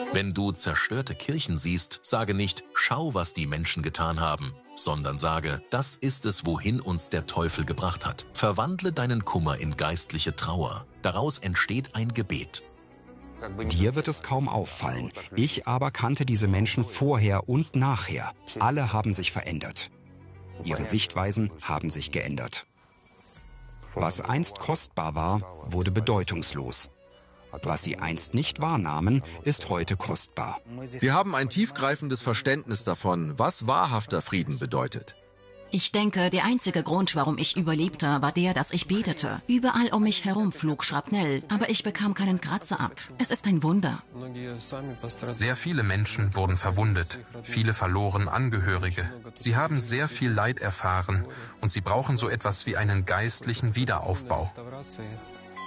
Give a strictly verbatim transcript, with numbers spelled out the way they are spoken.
Wenn du zerstörte Kirchen siehst, sage nicht, schau, was die Menschen getan haben, sondern sage, das ist es, wohin uns der Teufel gebracht hat. Verwandle deinen Kummer in geistliche Trauer. Daraus entsteht ein Gebet. Dir wird es kaum auffallen. Ich aber kannte diese Menschen vorher und nachher. Alle haben sich verändert. Ihre Sichtweisen haben sich geändert. Was einst kostbar war, wurde bedeutungslos. Was sie einst nicht wahrnahmen, ist heute kostbar. Wir haben ein tiefgreifendes Verständnis davon, was wahrhafter Frieden bedeutet. Ich denke, der einzige Grund, warum ich überlebte, war der, dass ich betete. Überall um mich herum flog Schrapnell, aber ich bekam keinen Kratzer ab. Es ist ein Wunder. Sehr viele Menschen wurden verwundet, viele verloren Angehörige. Sie haben sehr viel Leid erfahren und sie brauchen so etwas wie einen geistlichen Wiederaufbau.